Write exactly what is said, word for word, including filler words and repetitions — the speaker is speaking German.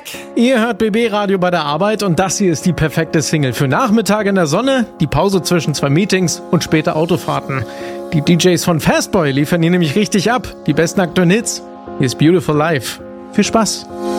Ihr hört B B-Radio bei der Arbeit und das hier ist die perfekte Single für Nachmittag in der Sonne, die Pause zwischen zwei Meetings und später Autofahrten. Die D Js von Fastboy liefern hier nämlich richtig ab. Die besten aktuellen Hits. Hier ist Beautiful Life. Viel Spaß.